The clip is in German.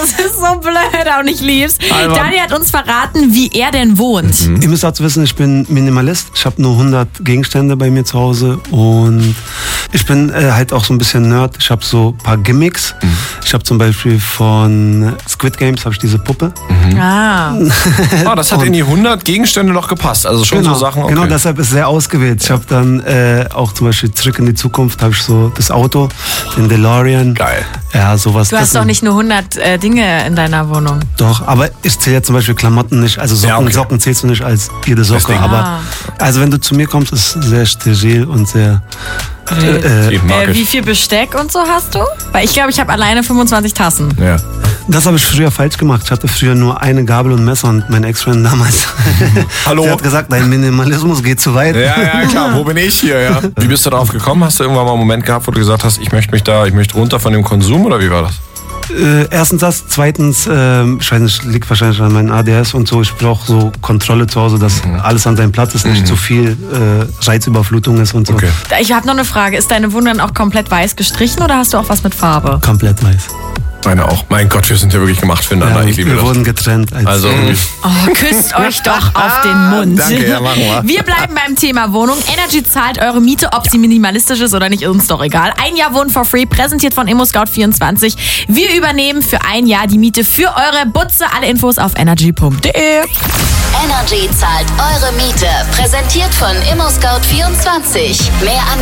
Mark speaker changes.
Speaker 1: Das ist so blöd und ich lieb's. Daniel hat uns verraten, wie er denn wohnt.
Speaker 2: Ihr müsst dazu wissen, ich bin Minimalist. Ich habe nur 100 Gegenstände bei mir zu Hause und ich bin halt auch so ein bisschen Nerd. Ich habe so ein paar Gimmicks. Ich habe zum Beispiel von Squid Games habe ich diese Puppe.
Speaker 3: Das hat in die 100 Gegenstände noch gepasst. Also schon so Sachen. Okay.
Speaker 2: Genau, deshalb ist sehr ausgewählt. Ich habe dann auch zum Beispiel Zurück in die Zukunft, habe ich so das Auto, den DeLorean.
Speaker 3: Geil.
Speaker 2: Ja, sowas.
Speaker 1: Du hast doch nicht nur 100 Dinge in deiner Wohnung.
Speaker 2: Doch, aber ich zähle ja zum Beispiel Klamotten nicht. Also Socken zählst du nicht als jede Socke. Aber also wenn du zu mir kommst, ist es sehr steril und sehr...
Speaker 1: wie viel Besteck und so hast du? Weil ich glaube, ich habe alleine 25 Tassen.
Speaker 3: Ja.
Speaker 2: Das habe ich früher falsch gemacht. Ich hatte früher nur eine Gabel und Messer und mein Ex-Freund damals
Speaker 3: Hallo?
Speaker 2: der hat gesagt, dein Minimalismus geht zu weit.
Speaker 3: Ja, klar. Wo bin ich hier? Ja. Wie bist du darauf gekommen? Hast du irgendwann mal einen Moment gehabt, wo du gesagt hast, ich möchte runter von dem Konsum oder wie war das?
Speaker 2: Erstens das, zweitens, ich weiß nicht, liegt wahrscheinlich an meinem ADS und so, ich brauche so Kontrolle zu Hause, dass alles an seinem Platz ist, nicht zu viel Reizüberflutung ist und so.
Speaker 3: Okay.
Speaker 1: Ich habe noch eine Frage, ist deine Wohnung dann auch komplett weiß gestrichen oder hast du auch was mit Farbe?
Speaker 2: Komplett weiß.
Speaker 3: Meine auch. Mein Gott, wir sind ja wirklich gemacht füreinander.
Speaker 2: Ja,
Speaker 3: ich liebe
Speaker 2: wir
Speaker 3: das.
Speaker 2: wurden getrennt.
Speaker 3: Also,
Speaker 1: küsst euch doch auf den Mund.
Speaker 3: Danke, ja, machen wir.
Speaker 1: Wir bleiben beim Thema Wohnung. Energy zahlt eure Miete, ob sie minimalistisch ist oder nicht, ist uns doch egal. Ein Jahr Wohnen for free, präsentiert von ImmoScout24. Wir übernehmen für ein Jahr die Miete für eure Butze. Alle Infos auf energy.de.
Speaker 4: Energy zahlt eure Miete, präsentiert von ImmoScout24. Mehr